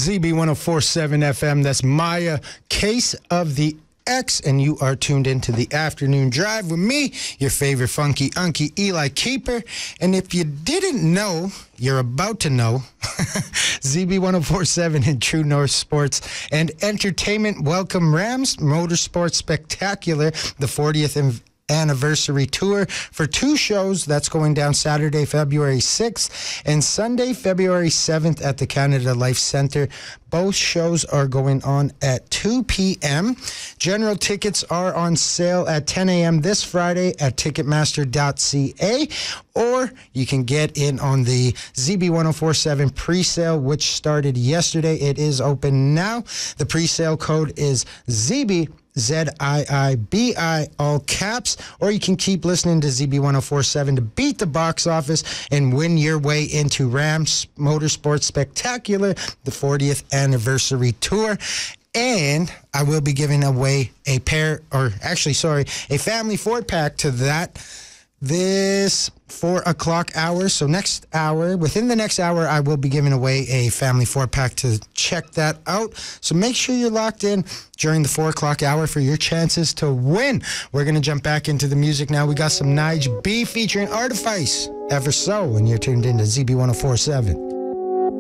ZB1047 FM. That's Maya, Case of the X, and you are tuned into the Afternoon Drive with me, your favorite funky unky Eli Keeper. And if you didn't know, you're about to know. ZB1047 and True North Sports and Entertainment welcome Rams Motorsports Spectacular, the 40th anniversary tour for two shows. That's going down Saturday, February 6th and Sunday, February 7th at the Canada Life Centre. Both shows are going on at 2 p.m. General tickets are on sale at 10 a.m. this Friday at Ticketmaster.ca, or you can get in on the ZB1047 pre-sale, which started yesterday. It is open now. The pre-sale code is ZB ZIIBI, all caps, or you can keep listening to ZB1047 to beat the box office and win your way into Rams Motorsports Spectacular, the 40th anniversary tour. And I will be giving away a family 4-pack to that this 4 o'clock hour. So within the next hour, I will be giving away a family 4-pack to check that out. So make sure you're locked in during the 4 o'clock hour for your chances to win. We're going to jump back into the music now. We got some Nige B featuring Artifice, Ever So, and you're tuned into ZB1047.